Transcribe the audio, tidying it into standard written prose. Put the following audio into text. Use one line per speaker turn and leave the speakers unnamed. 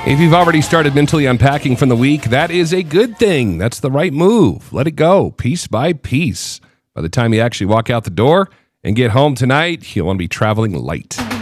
If you've already started mentally unpacking from the week, that is a good thing. That's the right move. Let it go, piece by piece. By the time you actually walk out the door and get home tonight, you'll want to be traveling light.